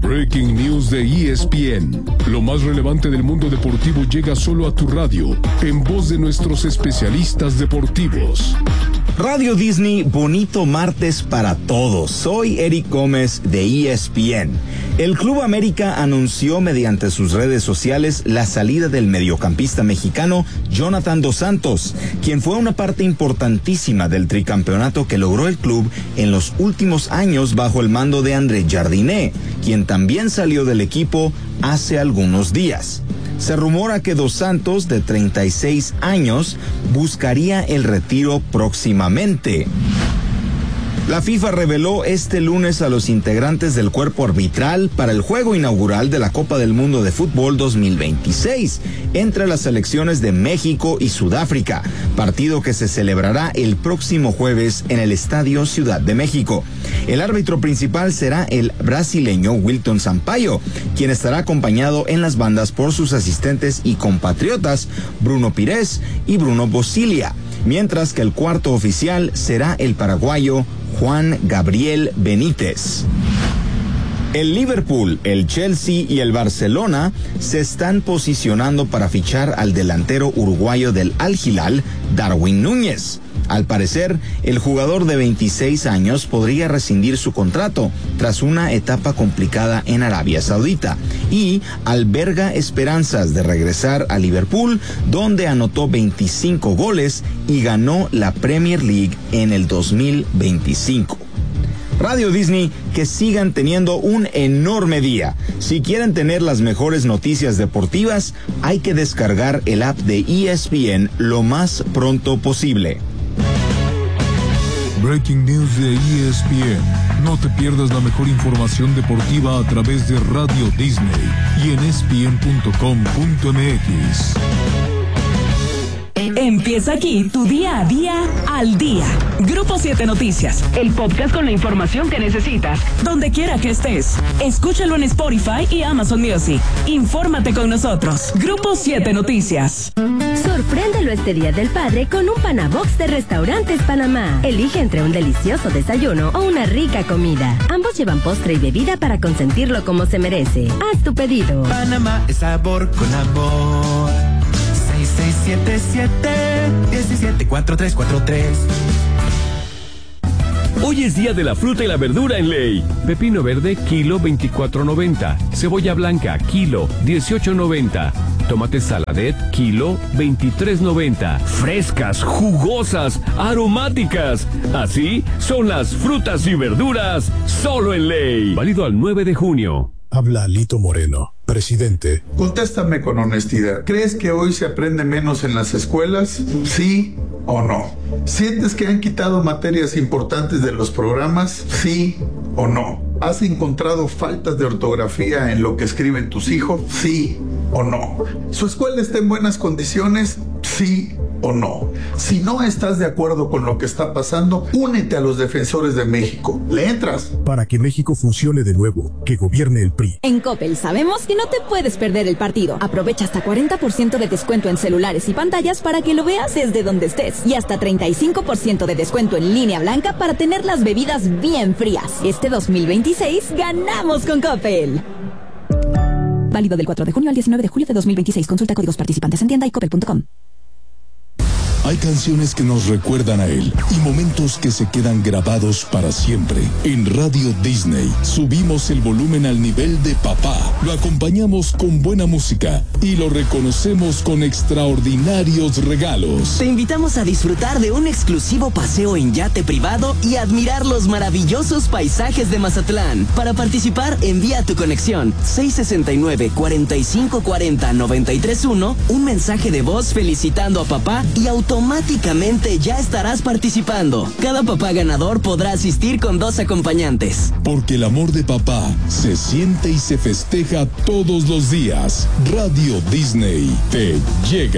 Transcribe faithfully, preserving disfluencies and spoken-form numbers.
Breaking News de E S P N. Lo más relevante del mundo deportivo llega solo a tu radio, en voz de nuestros especialistas deportivos. Radio Disney, bonito martes para todos. Soy Eric Gómez de E S P N. El Club América anunció mediante sus redes sociales la salida del mediocampista mexicano Jonathan Dos Santos, quien fue una parte importantísima del tricampeonato que logró el club en los últimos años bajo el mando de André Jardiné, quien también salió del equipo hace algunos días. Se rumora que Dos Santos, de treinta y seis años, buscaría el retiro próximamente. La FIFA reveló este lunes a los integrantes del cuerpo arbitral para el juego inaugural de la Copa del Mundo de Fútbol dos mil veintiséis entre las selecciones de México y Sudáfrica, partido que se celebrará el próximo jueves en el Estadio Ciudad de México. El árbitro principal será el brasileño Wilton Sampaio, quien estará acompañado en las bandas por sus asistentes y compatriotas Bruno Pires y Bruno Bosilia, mientras que el cuarto oficial será el paraguayo Juan Gabriel Benítez. El Liverpool, el Chelsea y el Barcelona se están posicionando para fichar al delantero uruguayo del Al Hilal, Darwin Núñez. Al parecer, el jugador de veintiséis años podría rescindir su contrato tras una etapa complicada en Arabia Saudita y alberga esperanzas de regresar a Liverpool, donde anotó veinticinco goles y ganó la Premier League en el dos mil veinticinco. Radio Disney, que sigan teniendo un enorme día. Si quieren tener las mejores noticias deportivas, hay que descargar el app de E S P N lo más pronto posible. Breaking News de E S P N. No te pierdas la mejor información deportiva a través de Radio Disney y en E S P N punto com punto M X. Empieza aquí tu día a día al día. Grupo siete Noticias, el podcast con la información que necesitas, donde quiera que estés. Escúchalo en Spotify y Amazon Music. Infórmate con nosotros. Grupo siete Noticias. Sorpréndelo este Día del Padre con un Panabox de Restaurantes Panamá. Elige entre un delicioso desayuno o una rica comida. Ambos llevan postre y bebida para consentirlo como se merece. Haz tu pedido. Panamá es sabor con amor. seis seis siete siete, uno siete cuatro tres cuatro tres. Hoy es día de la fruta y la verdura en Ley. Pepino verde, kilo veinticuatro noventa. Cebolla blanca, kilo dieciocho noventa. Tomate saladet, kilo veintitrés noventa. Frescas, jugosas, aromáticas. Así son las frutas y verduras solo en Ley. Válido al nueve de junio. Habla Lito Moreno, presidente. Contéstame con honestidad. ¿Crees que hoy se aprende menos en las escuelas? ¿Sí o no? ¿Sientes que han quitado materias importantes de los programas? ¿Sí o no? ¿Has encontrado faltas de ortografía en lo que escriben tus hijos? ¿Sí o no? ¿Su escuela está en buenas condiciones? ¿Sí o no? Si no estás de acuerdo con lo que está pasando, únete a los defensores de México. ¿Le entras? Para que México funcione de nuevo, que gobierne el P R I. En Coppel sabemos que no te puedes perder el partido. Aprovecha hasta cuarenta por ciento de descuento en celulares y pantallas para que lo veas desde donde estés. Y hasta treinta y cinco por ciento de descuento en línea blanca para tener las bebidas bien frías. Este dos mil veintiséis ganamos con Coppel. Válido del cuatro de junio al diecinueve de julio de dos mil veintiséis. Consulta códigos participantes en tienda y coppel punto com. Hay canciones que nos recuerdan a él y momentos que se quedan grabados para siempre. En Radio Disney subimos el volumen al nivel de papá, lo acompañamos con buena música y lo reconocemos con extraordinarios regalos. Te invitamos a disfrutar de un exclusivo paseo en yate privado y admirar los maravillosos paisajes de Mazatlán. Para participar, envía tu conexión seis seis nueve, cuatro cinco cuatro cero, nueve tres uno, un mensaje de voz felicitando a papá y auto automáticamente ya estarás participando. Cada papá ganador podrá asistir con dos acompañantes. Porque el amor de papá se siente y se festeja todos los días. Radio Disney te llega.